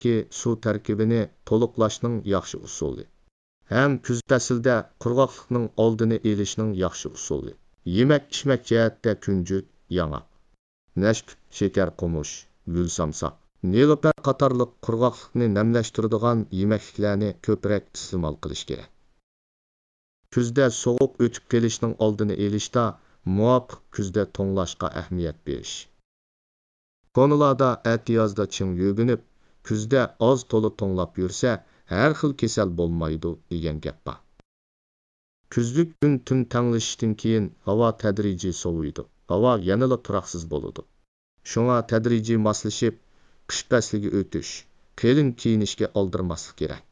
ki suv tarkibini to'liqlashning yaxshi usuli. Ham kuz faslida qurg'oqlikning oldini olishning yaxshi usuli. Yemak-ichmak jihatda kunjut, yong'oq, nashk, shakar qumush, gulsamsaq, nilofar qatorliq qurg'oqlikni namlashtiradigan yemekliklarni ko'proq iste'mol qilish kerak. Kuzda sovuq o'tib kelishning oldini olishda muvofiq kuzda to'nglashga ahamiyat berish. Konularda atiyozda ching yugunib, kuzda oz to'la to'nglab yursa, har xil kasal bo'lmaydi degan gap bor. Kuzlik kun tun tanglashishdan keyin havo tadrijiy soviydi. Havo yanada turaqsiz bo'ladi. Shunga tadrijiy moslashib, qish fasliga o'tish, qalin kiyinishga oldirmaslik kerak.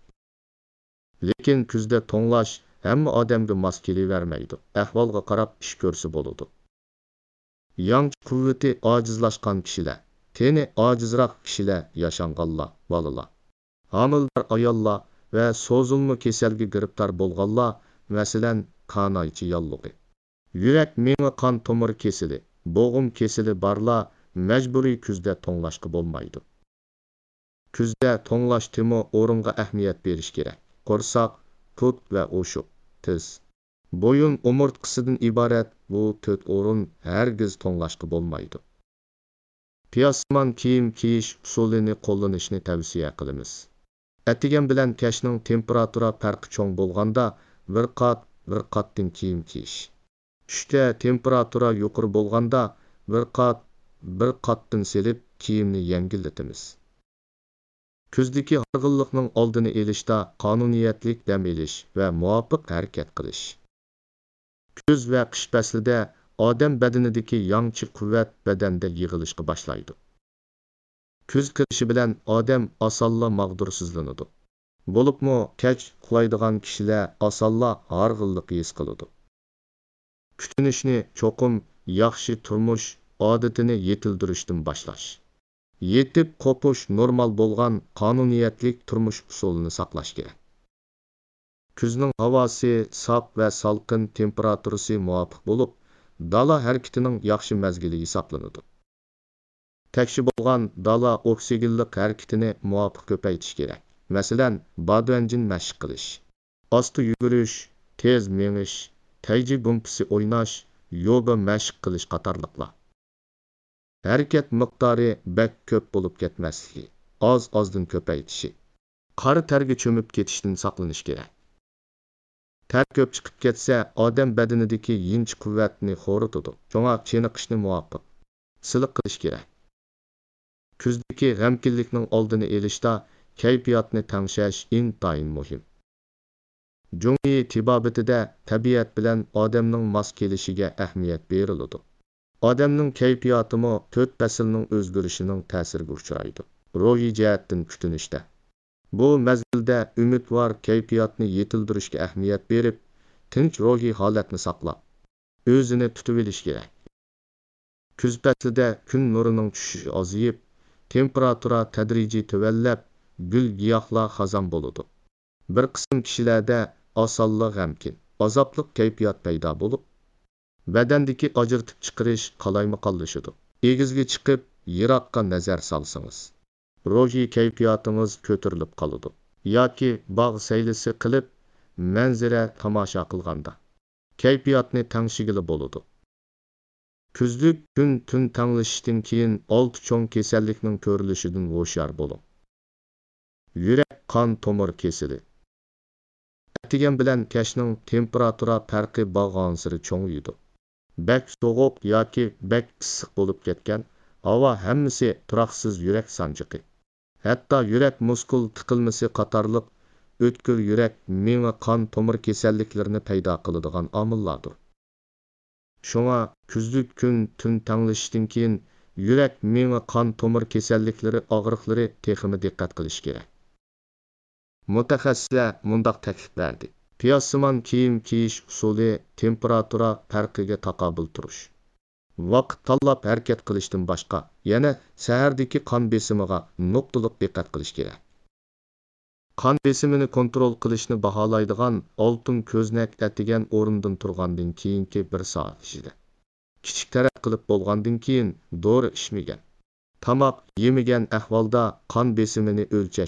Lekin kuzda to'nglash hamma odamga mos kelavermaydi. Ahvolga qarab ish ko'rsa bo'ladi. Yangi quvvati ojizlashgan kishilar, teni ojizroq kishilar, yashanganlar, bolalar, homildor ayollar va so'zilma kasalga giribtor bo'lganlar, masalan, qanoychi yollig'i, yurak meni qon tomir kesili, bo'g'im kesili borlar majburiy kuzda to'nglashga bo'lmaydi. Kuzda to'nglash temo o'ringa ahamiyat berish kerak. Qo'rsoq, put va o'shuq, tiz, bo'yin umurtqisidan iborat bu 4 o'rin hargiz to'nglashga bo'lmaydi. Piyosman kiyim kiyish usulini qo'llanishni tavsiya qilamiz. Atigan bilan kashning temperatura farqi cho'ng bo'lganda bir qatdan kiyim kiyish. Tushda temperatura yuqori bo'lganda bir qatdan silib kiyimni yengillatamiz. Kuzdagi horg'inlikning oldini olishda qonuniyatlik dam olish va muvofiq harakat qilish. Kuz va qish faslida odam badanidagi yangi quvvat badanda yig'ilishga boshlaydi. Kuz kelishi bilan odam osonla mag'dursizlanadi. Bo'libmi kech uxlaydigan kishilar osonla horg'inlik his qiladi. Kutinishni cho'qim yaxshi turmush odatini yetildirishdan boshlash. Yetib qo'pish normal bo'lgan qonuniyatlik turmush usulini saqlash kerak. Kuzning havosi sof va salqin, temperaturasi muvofiq bo'lib, dala harakatining yaxshi mezgili hisoblanadi. Tekshi bo'lgan dala oksigenlik harakatini muvofiq ko'paytirish kerak. Masalan, badvanjin mashq qilish, osti yugurish, tez menish, tayji gumpisi o'ynash, yoga mashq qilish qatorliqlar. Harakat miqdori bak ko'p bo'lib ketmasligi, oz-ozdan ko'paytishi. Qari terga cho'mib ketishdan saqlanish kerak. Ter ko'p chiqib ketsa, odam badanidagi yinch quvvatni xo'ritadi. Shunga cheniqishni muvofiq siliq qilish kerak. Kuzdagi g'amkinlikning oldini olishda kayfiyatni tangshash intayin muhim. Jungi tibobatida tabiat bilan odamning mos kelishiga ahamiyat beriladi. Odamning kayfiyatimi 4 faslning o'zgarishining ta'siriga uchraydi. Ruhiy jihatdan kutinishda. Bu mezgilda umidvor kayfiyatni yetildirishga ahamiyat berib, tinch ruhiy holatni saqlab, o'zini tutib olish kerak. Kuz faslida kun nurining tushishi ozayib, temperatura tadrijiy tuvallab, gul giyohlar xazon bo'ladi. Bir qism kishilarda osonlik g'amkin, azobli kayfiyat paydo bo'lib, badandagi ajratib chiqarish qalaymaqonlashadi. Egizga chiqib, yiroqqa nazar solsangiz, ruhiy kayfiyatingiz ko'tarilib qoladi. Yoki bog' saylisi qilib, manzara tomosha qilganda kayfiyatni tangshigili bo'ladi. Kuzlik kun tun tanglashishdan keyin 6 cho'ng kasallikning ko'rilishidan hushyor bo'ling. Yurak qon tomir kesili. Atigan bilan kashning temperatura farqi bag'onsiri cho'ngiydi. Bak sovuq yoki bak issiq bo'lib ketgan, havo hammasi turaqsiz yurak sanjiqi. Hatto yurak muskul tiqilmasi qatorliq o'tkir yurak meni qon tomir kasalliklarini paydo qiladigan omillardir. Shunga kuzlik kun tun tanglashishdan keyin yurak meni qon tomir kasalliklari og'riqlari texmi diqqat qilish kerak. Mutaxassislar mundaq taklif berdi. Piyossimon kiyim kiyish usuli temperatura farqiga taqobil turish. Vaqt tanlab harakat qilishdan boshqa, yana sahardagi qon besimiga nuqtaliq diqqat qilish kerak. Qon besimini kontrol qilishni baholaydigan oltin ko'znak atigan o'rindan turgandan keyingi 1 soat ichida. Kichik taraf qilib bo'lgandan keyin dori ichmagan. Tamoq yemagan ahvolda qon besimini o'lchash